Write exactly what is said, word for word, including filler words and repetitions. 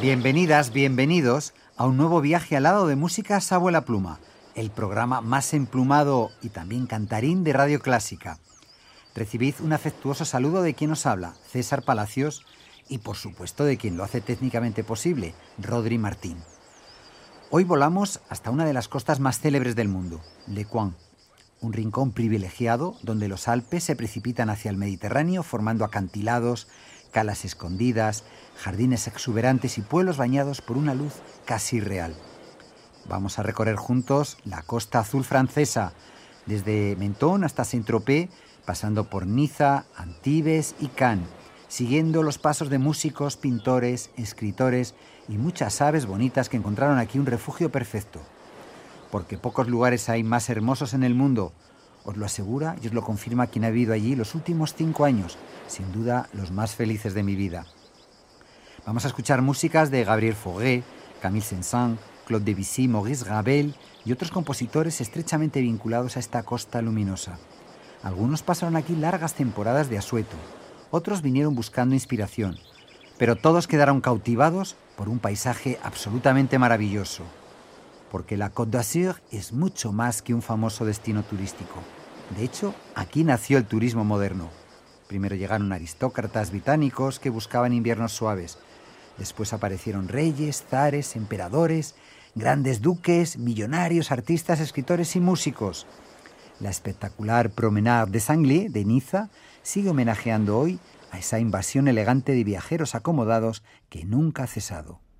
Bienvenidas, bienvenidos a un nuevo viaje al lado de Música Sabo la Pluma, el programa más emplumado y también cantarín de Radio Clásica. Recibid un afectuoso saludo de quien os habla, César Palacios, y por supuesto de quien lo hace técnicamente posible, Rodri Martín. Hoy volamos hasta una de las costas más célebres del mundo, Le Coin, un rincón privilegiado donde los Alpes se precipitan hacia el Mediterráneo formando acantilados, calas escondidas, jardines exuberantes y pueblos bañados por una luz casi real. Vamos a recorrer juntos la costa azul francesa, desde Menton hasta Saint-Tropez, pasando por Niza, Antibes y Cannes, siguiendo los pasos de músicos, pintores, escritores y muchas aves bonitas que encontraron aquí un refugio perfecto. Porque pocos lugares hay más hermosos en el mundo. Os lo asegura y os lo confirma quien ha vivido allí los últimos cinco años, sin duda los más felices de mi vida. Vamos a escuchar músicas de Gabriel Fauré, Camille Saint-Saëns, Claude Debussy, Maurice Ravel y otros compositores estrechamente vinculados a esta costa luminosa. Algunos pasaron aquí largas temporadas de asueto, otros vinieron buscando inspiración, pero todos quedaron cautivados por un paisaje absolutamente maravilloso. Porque la Côte d'Azur es mucho más que un famoso destino turístico. De hecho, aquí nació el turismo moderno. Primero llegaron aristócratas británicos que buscaban inviernos suaves. Después aparecieron reyes, zares, emperadores, grandes duques, millonarios, artistas, escritores y músicos. La espectacular Promenade des Anglais de Niza sigue homenajeando hoy a esa invasión elegante de viajeros acomodados que nunca ha cesado.